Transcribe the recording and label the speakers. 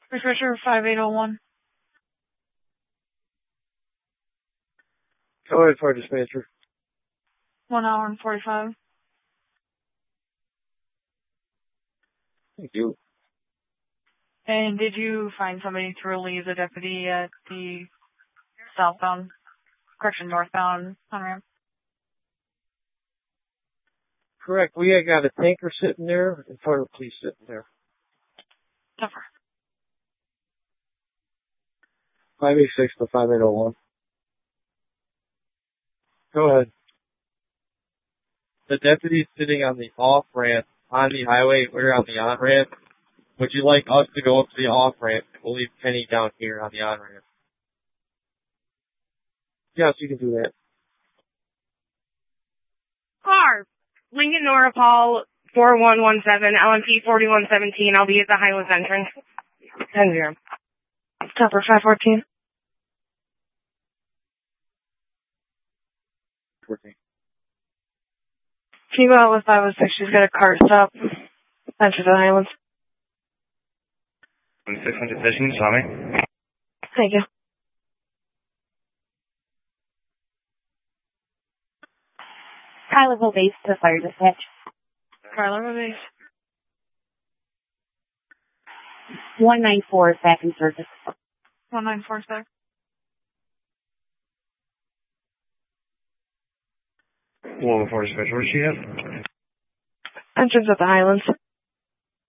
Speaker 1: Refresher 5801.
Speaker 2: Go ahead for dispatcher.
Speaker 1: 1 hour and 45.
Speaker 2: Thank you.
Speaker 1: And did you find somebody to relieve the deputy at the northbound on-ramp?
Speaker 2: Correct. We got a tanker sitting there and fire police sitting there.
Speaker 1: Tougher.
Speaker 2: 586 to 5801. Go ahead. The deputy's sitting on the off-ramp on the highway. We're on the on-ramp. Would you like us to go up to the off-ramp? We'll leave Kenny down here on the on-ramp. Yes, you can do that.
Speaker 3: Car. Lincoln Norapol 4117, LMP 4117. I'll be at the Highlands entrance. 10-0.
Speaker 1: Topper 514.
Speaker 2: 14.
Speaker 1: Can you go out with 506? She's got a cart stop. Enter the Highlands.
Speaker 4: 600 station, you saw me.
Speaker 1: Thank you.
Speaker 3: Carlisle base to fire dispatch.
Speaker 1: Carlisle base.
Speaker 3: 194 second surface.
Speaker 1: 1946.
Speaker 4: Well, before dispatch, where is she at?
Speaker 1: Entrance at the Highlands.